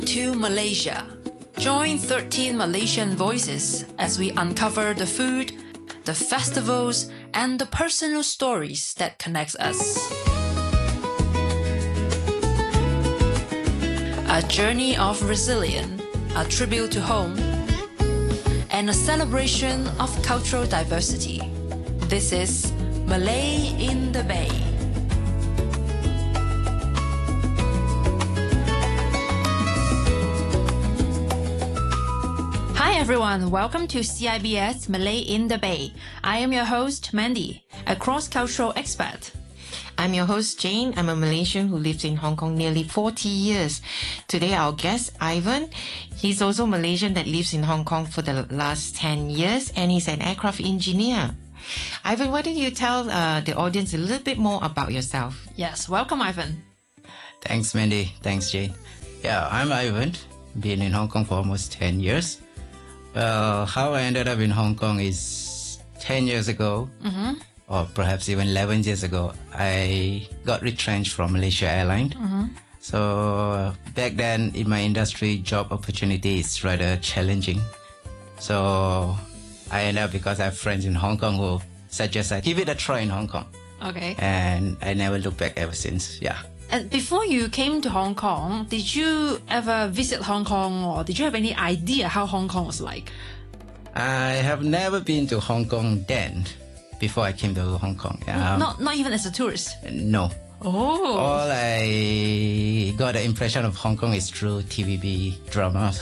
to Malaysia. Join 13 Malaysian voices as we uncover the food, the festivals, and the personal stories that connect us. A journey of resilience, a tribute to home, and a celebration of cultural diversity. This is Malay in the Bay. Hi everyone, welcome to CIBS Malay in the Bay. I am your host, Mandy, a cross-cultural expert. I'm your host, Jane. I'm a Malaysian who lives in Hong Kong nearly 40 years. Today, our guest, Ivan. He's also Malaysian that lives in Hong Kong for the last 10 years, and he's an aircraft engineer. Ivan, why don't you tell the audience a little bit more about yourself? Yes, welcome, Ivan. Thanks, Mandy. Thanks, Jane. Yeah, I'm Ivan. Been in Hong Kong for almost 10 years. Well, how I ended up in Hong Kong is 10 years ago. Or perhaps even 11 years ago, I got retrenched from Malaysia Airlines. So back then in my industry, job opportunity is rather challenging. So I ended up, because I have friends in Hong Kong who suggest I give it a try in Hong Kong. Okay. And I never looked back ever since. Yeah. And before you came to Hong Kong, did you ever visit Hong Kong, or did you have any idea how Hong Kong was like? I have never been to Hong Kong then, before I came to Hong Kong. Not even as a tourist? No. Oh. All I got the impression of Hong Kong is through TVB dramas.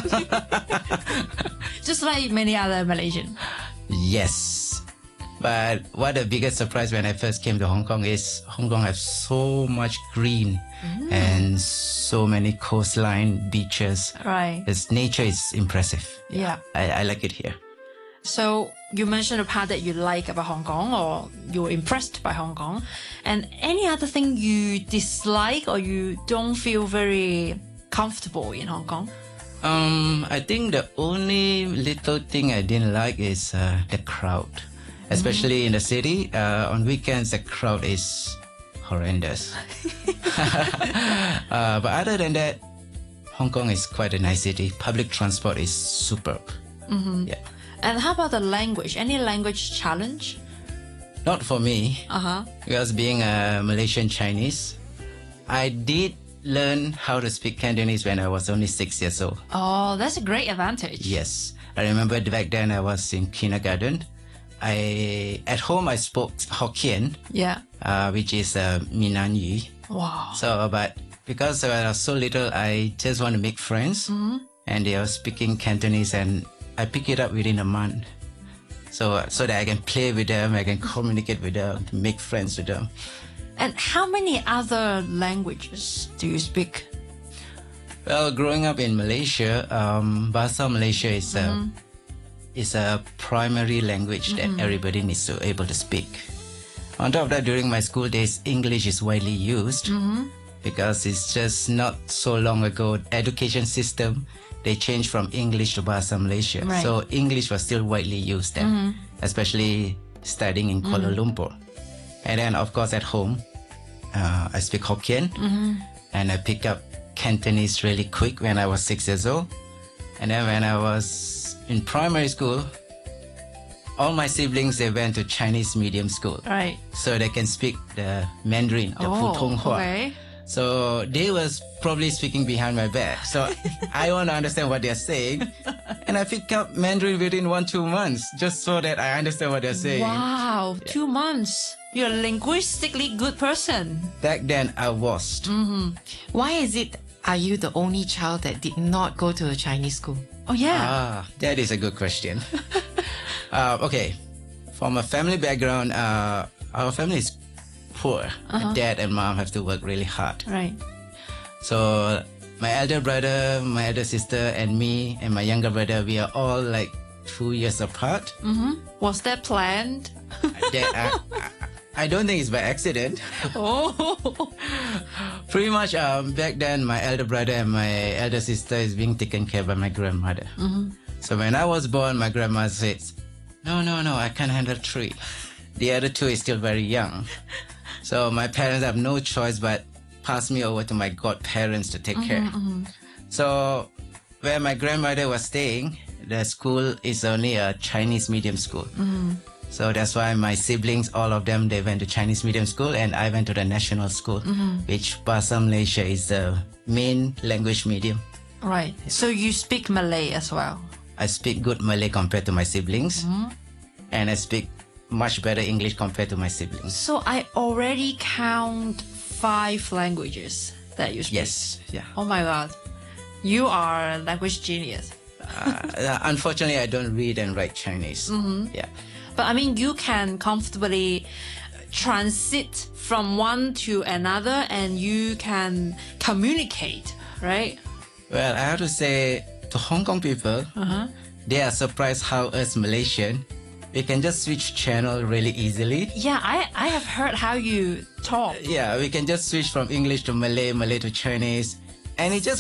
Just like many other Malaysians. Yes. But what the biggest surprise when I first came to Hong Kong is Hong Kong has so much green and so many coastline, beaches. Right. Its nature is impressive. Yeah. I like it here. So you mentioned the part that you like about Hong Kong, or you were impressed by Hong Kong. And any other thing you dislike or you don't feel very comfortable in Hong Kong? I think the only little thing I didn't like is the crowd. Especially in the city, on weekends, the crowd is horrendous. But other than that, Hong Kong is quite a nice city. Public transport is superb. Yeah. And how about the language? Any language challenge? Not for me. Because being a Malaysian Chinese, I did learn how to speak Cantonese when I was only 6 years old. Oh, that's a great advantage. Yes. I remember back then I was in kindergarten. At home I spoke Hokkien, which is Minnan Yu. Wow. So, but because I was so little, I just want to make friends, and they are speaking Cantonese, and I pick it up within a month. So that I can play with them, I can communicate with them, make friends with them. And how many other languages do you speak? Well, growing up in Malaysia, Bahasa Malaysia is a primary language that everybody needs to able to speak. On top of that, during my school days, English is widely used because it's just not so long ago, education system, they changed from English to Bahasa Malaysia. Right. So English was still widely used then, especially studying in Kuala Lumpur. And then, of course, at home, I speak Hokkien, and I pick up Cantonese really quick when I was 6 years old. And then when I was in primary school, all my siblings, they went to Chinese medium school. Right. So they can speak the Mandarin, the Putonghua. Okay. So they was probably speaking behind my back. So I want to understand what they're saying. And I picked up Mandarin within 1-2 months, just so that I understand what they're saying. Wow, 2 months. You're a linguistically good person. Back then, I was. Why is it are you the only child that did not go to a Chinese school? Oh, yeah. That is a good question. Okay, from a family background, our family is poor. My dad and mom have to work really hard. Right. So my elder brother, my elder sister, and me and my younger brother, we are all like 2 years apart. Was that planned? I don't think it's by accident. Pretty much back then, my elder brother and my elder sister is being taken care by my grandmother. So when I was born, my grandma said, no, I can't handle 3. The other 2 is still very young. So my parents have no choice but pass me over to my godparents to take care. So where my grandmother was staying, the school is only a Chinese medium school. So that's why my siblings, all of them, they went to Chinese medium school, and I went to the national school, which Bahasa Malaysia is the main language medium. Right. So you speak Malay as well. I speak good Malay compared to my siblings, and I speak much better English compared to my siblings. So I already count 5 languages that you speak. Yes, yeah. Oh my God. You are a language genius. Unfortunately, I don't read and write Chinese. Yeah. But I mean, you can comfortably transit from one to another and you can communicate, right? Well, I have to say to Hong Kong people, they are surprised how us Malaysian, we can just switch channel really easily. Yeah, I have heard how you talk. Yeah, we can just switch from English to Malay, Malay to Chinese, and it just